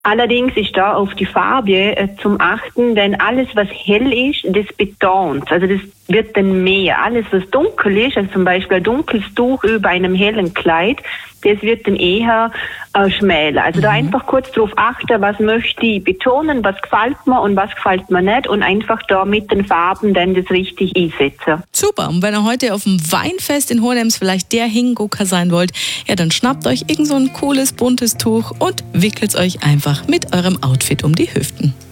Allerdings ist da auf die Farbe zum Achten, denn alles, was hell ist, das betont. Also das wird dann mehr. Alles, was dunkel ist, also zum Beispiel ein dunkles Tuch über einem hellen Kleid, das wird dann eher schmäler. Also da einfach kurz drauf achten, was möchte ich betonen, was gefällt mir und was gefällt mir nicht und einfach da mit den Farben dann das richtig einsetzen. Super, und wenn ihr heute auf dem Weinfest in Hohenems vielleicht der Hingucker sein wollt, ja, dann schnappt euch irgend so ein cooles, buntes Tuch und wickelt euch einfach mit eurem Outfit um die Hüften.